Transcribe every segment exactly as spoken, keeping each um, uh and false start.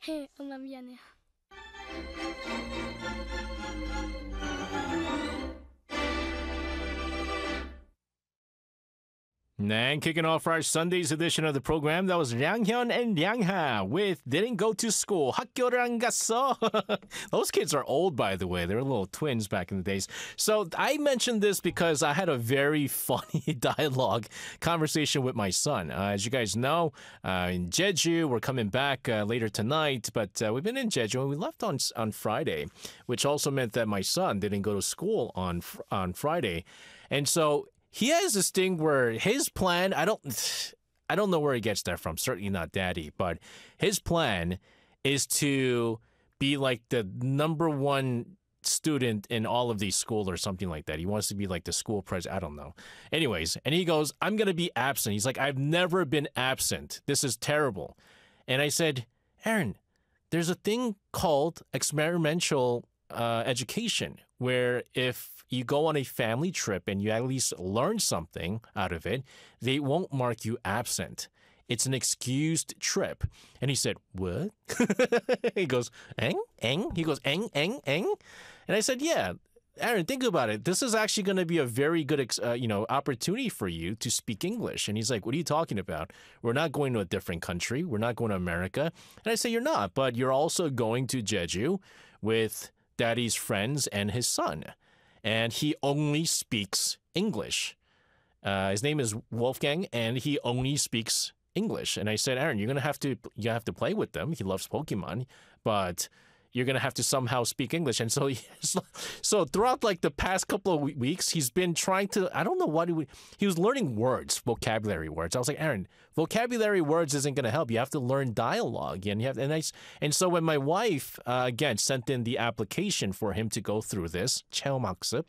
해, 엄마 미안해. And kicking off our Sunday's edition of the program, that was Liang Hyun and Liang Ha with Didn't Go to School. 학교를 안 갔어. Those kids are old, by the way. They were little twins back in the days. So I mentioned this because I had a very funny dialogue conversation with my son. Uh, as you guys know, uh, in Jeju, we're coming back uh, later tonight, but uh, we've been in Jeju and we left on on Friday, which also meant that my son didn't go to school on on Friday. And so he has this thing where his plan, I don't I don't know where he gets that from, certainly not daddy, but his plan is to be like the number one student in all of these schools or something like that. He wants to be like the school president. I don't know. Anyways, and he goes, I'm going to be absent. He's like, I've never been absent. This is terrible. And I said, Aaron, there's a thing called experiential uh, education where if you go on a family trip and you at least learn something out of it, they won't mark you absent. It's an excused trip. And he said, what? He goes, eng, eng? He goes, eng, eng, eng? And I said, yeah, Aaron, think about it. This is actually going to be a very good, uh, you know, opportunity for you to speak English. And he's like, what are you talking about? We're not going to a different country. We're not going to America. And I say, you're not, but you're also going to Jeju with daddy's friends and his son. And he only speaks English. Uh, his name is Wolfgang, and he only speaks English. And I said, Aaron, you're gonna have to you have to play with them. He loves Pokemon, but you're gonna have to somehow speak English. And so, he, so throughout like the past couple of weeks, he's been trying to. I don't know what he, he was learning words, vocabulary words. I was like, Aaron, vocabulary words isn't gonna help. You have to learn dialogue, and you have and I and so when my wife uh, again sent in the application for him to go through this 체험학습.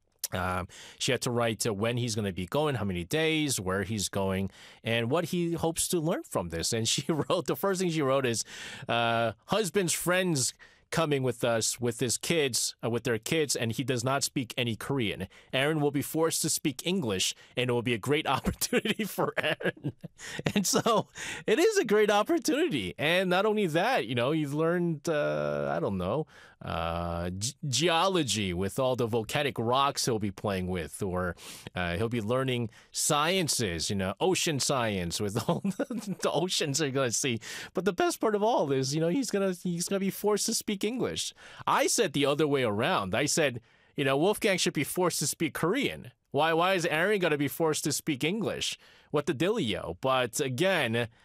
Um, she had to write uh, when he's going to be going, how many days, where he's going, and what he hopes to learn from this. And she wrote, the first thing she wrote is, uh, husband's friends coming with us with his kids, uh, with their kids, and he does not speak any Korean. Aaron will be forced to speak English, and it will be a great opportunity for Aaron. And so it is a great opportunity. And not only that, you know, you've learned, uh, I don't know, uh, g- geology with all the volcanic rocks he'll be playing with, or uh, he'll be learning sciences, you know, ocean science with all the, the oceans you're going to see. But the best part of all is, you know, he's going to he's going to be forced to speak English. I said the other way around. I said, you know, Wolfgang should be forced to speak Korean. Why why is Aaron going to be forced to speak English? What the dealio? But again, uh,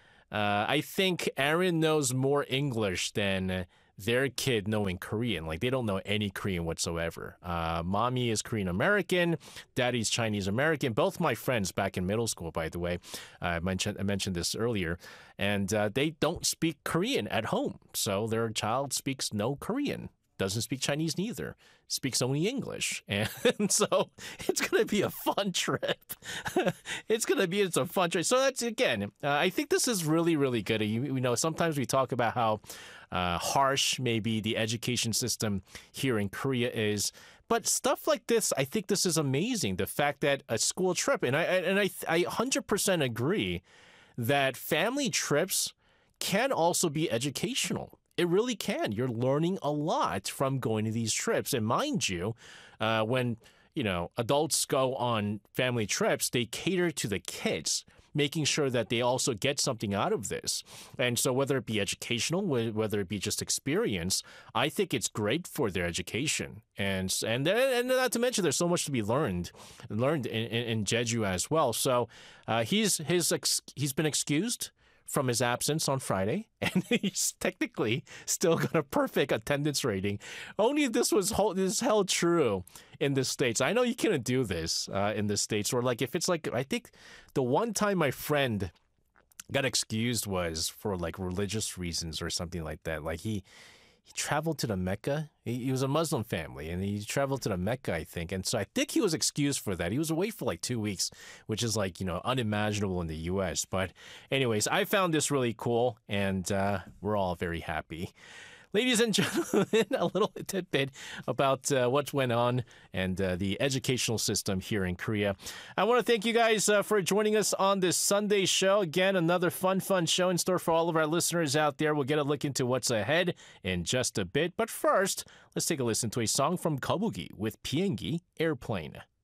I think Aaron knows more English than their kid knowing Korean. Like, they don't know any Korean whatsoever. Uh, mommy is Korean American, daddy's Chinese American. Both my friends back in middle school, by the way, I mentioned I mentioned this earlier, and uh, they don't speak Korean at home. So their child speaks no Korean, doesn't speak Chinese neither, speaks only English. And so it's going to be a fun trip. It's going to be it's a fun trip. So that's, again, uh, I think this is really, really good. You, you know, sometimes we talk about how uh, harsh maybe the education system here in Korea is. But stuff like this, I think this is amazing. The fact that a school trip, and I and I, I one hundred percent agree that family trips can also be educational. It really can. You're learning a lot from going to these trips. And mind you, uh, when, you know, adults go on family trips, they cater to the kids, making sure that they also get something out of this. And so whether it be educational, whether it be just experience, I think it's great for their education. And and and not to mention, there's so much to be learned, learned in, in, in Jeju as well. So uh, he's his he's been excused from his absence on Friday, and he's technically still got a perfect attendance rating. Only this was hold, this held true in the States. I know you can't do this uh, in the States, or like if it's like, I think the one time my friend got excused was for like religious reasons or something like that. Like he he traveled to the Mecca. He, he was a Muslim family, and he traveled to the Mecca, I think. And so I think he was excused for that. He was away for like two weeks, which is like, you know, unimaginable in the U S. But anyways, I found this really cool, and uh, we're all very happy. Ladies and gentlemen, a little tidbit about uh, what went on and uh, the educational system here in Korea. I want to thank you guys uh, for joining us on this Sunday show. Again, another fun, fun show in store for all of our listeners out there. We'll get a look into what's ahead in just a bit. But first, let's take a listen to a song from Kobugi with 비행기, Airplane.